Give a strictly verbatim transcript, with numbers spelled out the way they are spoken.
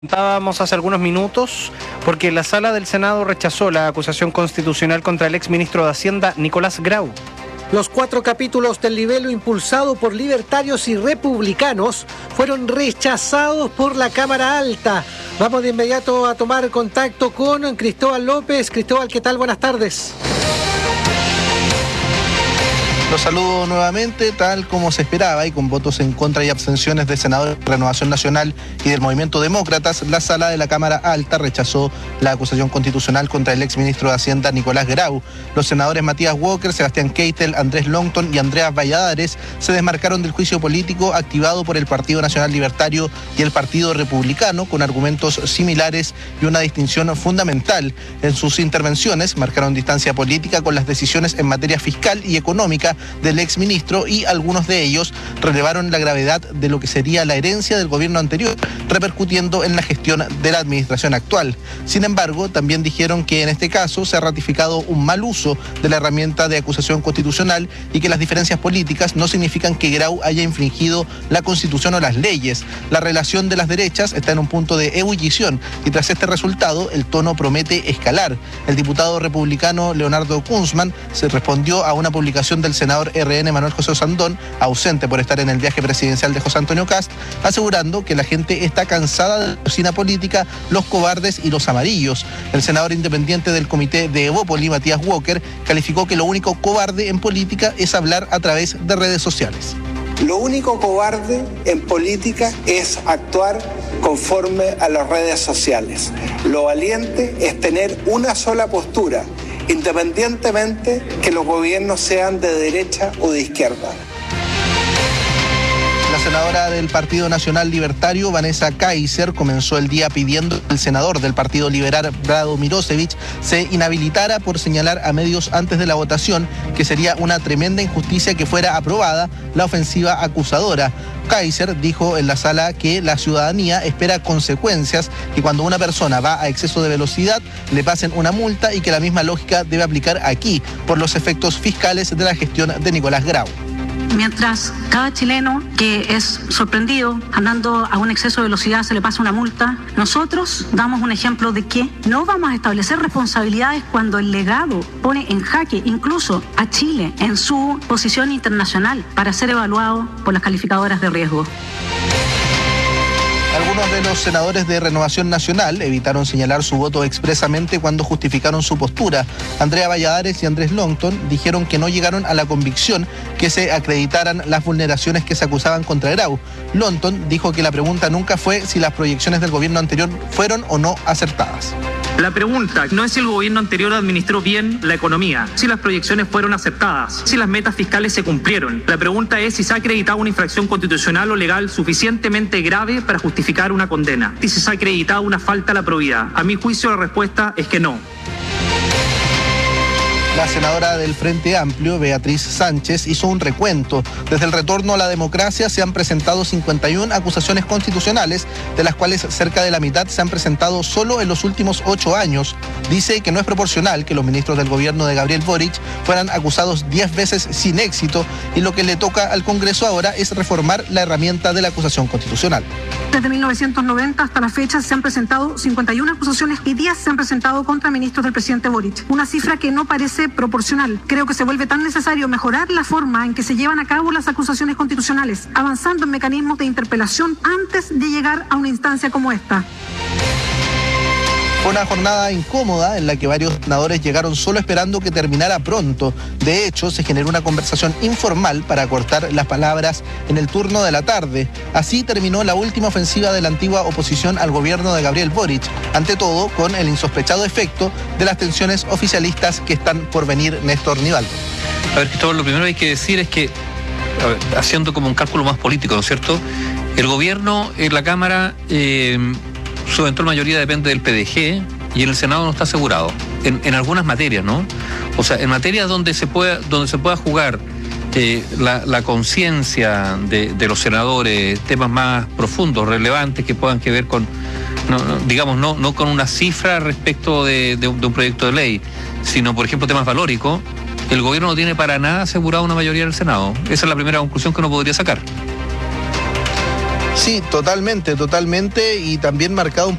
Comentábamos hace algunos minutos porque la Sala del Senado rechazó la acusación constitucional contra el exministro de Hacienda, Nicolás Grau. Los cuatro capítulos del libelo impulsado por libertarios y republicanos fueron rechazados por la Cámara Alta. Vamos de inmediato a tomar contacto con Cristóbal López. Cristóbal, ¿qué tal? Buenas tardes. Los saludo nuevamente, tal como se esperaba, y con votos en contra y abstenciones de senadores de Renovación Nacional y del Movimiento Demócratas, la Sala de la Cámara Alta rechazó la acusación constitucional contra el exministro de Hacienda, Nicolás Grau. Los senadores Matías Walker, Sebastián Keitel, Andrés Longton y Andrea Valladares se desmarcaron del juicio político activado por el Partido Nacional Libertario y el Partido Republicano, con argumentos similares y una distinción fundamental. En sus intervenciones marcaron distancia política con las decisiones en materia fiscal y económica del exministro, y algunos de ellos relevaron la gravedad de lo que sería la herencia del gobierno anterior, repercutiendo en la gestión de la administración actual. Sin embargo, también dijeron que en este caso se ha ratificado un mal uso de la herramienta de acusación constitucional y que las diferencias políticas no significan que Grau haya infringido la Constitución o las leyes. La relación de las derechas está en un punto de ebullición y tras este resultado el tono promete escalar. El diputado republicano Leonardo Kunzman se respondió a una publicación del senador R N Manuel José Osandón, ausente por estar en el viaje presidencial de José Antonio Kast, asegurando que la gente está cansada de la cocina política, los cobardes y los amarillos. El senador independiente del comité de Evópoli, Matías Walker, calificó que lo único cobarde en política es hablar a través de redes sociales. Lo único cobarde en política es actuar conforme a las redes sociales. Lo valiente es tener una sola postura, independientemente que los gobiernos sean de derecha o de izquierda. La senadora del Partido Nacional Libertario, Vanessa Kaiser, comenzó el día pidiendo que el senador del Partido Liberal, Vlado Mirosevic, se inhabilitara por señalar a medios antes de la votación que sería una tremenda injusticia que fuera aprobada la ofensiva acusadora. Kaiser dijo en la sala que la ciudadanía espera consecuencias, que cuando una persona va a exceso de velocidad le pasen una multa y que la misma lógica debe aplicar aquí por los efectos fiscales de la gestión de Nicolás Grau. Mientras cada chileno que es sorprendido andando a un exceso de velocidad se le pasa una multa, nosotros damos un ejemplo de que no vamos a establecer responsabilidades cuando el legado pone en jaque incluso a Chile en su posición internacional para ser evaluado por las calificadoras de riesgo. Algunos de los senadores de Renovación Nacional evitaron señalar su voto expresamente cuando justificaron su postura. Andrea Valladares y Andrés Longton dijeron que no llegaron a la convicción que se acreditaran las vulneraciones que se acusaban contra Grau. Longton dijo que la pregunta nunca fue si las proyecciones del gobierno anterior fueron o no acertadas. La pregunta no es si el gobierno anterior administró bien la economía, si las proyecciones fueron aceptadas, si las metas fiscales se cumplieron. La pregunta es si se ha acreditado una infracción constitucional o legal suficientemente grave para justificar una condena, y si se ha acreditado una falta a la probidad. A mi juicio la respuesta es que no. La senadora del Frente Amplio, Beatriz Sánchez, hizo un recuento. Desde el retorno a la democracia se han presentado cincuenta y una acusaciones constitucionales, de las cuales cerca de la mitad se han presentado solo en los últimos ocho años. Dice que no es proporcional que los ministros del gobierno de Gabriel Boric fueran acusados diez veces sin éxito, y lo que le toca al Congreso ahora es reformar la herramienta de la acusación constitucional. Desde mil novecientos noventa hasta la fecha se han presentado cincuenta y una acusaciones y diez se han presentado contra ministros del presidente Boric. Una cifra que no parece proporcional. Creo que se vuelve tan necesario mejorar la forma en que se llevan a cabo las acusaciones constitucionales, avanzando en mecanismos de interpelación antes de llegar a una instancia como esta. Fue una jornada incómoda en la que varios senadores llegaron solo esperando que terminara pronto. De hecho, se generó una conversación informal para acortar las palabras en el turno de la tarde. Así terminó la última ofensiva de la antigua oposición al gobierno de Gabriel Boric, ante todo con el insospechado efecto de las tensiones oficialistas que están por venir. Néstor Nivaldo. A ver, Cristóbal, lo primero que hay que decir es que, a ver, haciendo como un cálculo más político, ¿no es cierto? El gobierno en la Cámara... Eh, su eventual mayoría depende del P D G y en el Senado no está asegurado, en, en algunas materias, ¿no? O sea, en materias donde se pueda, donde se pueda jugar eh, la, la conciencia de, de los senadores, temas más profundos, relevantes, que puedan que ver con, no, no, digamos, no, no con una cifra respecto de, de, de un proyecto de ley, sino, por ejemplo, temas valóricos, el gobierno no tiene para nada asegurado una mayoría en el Senado. Esa es la primera conclusión que uno podría sacar. Sí, totalmente, totalmente, y también marcado un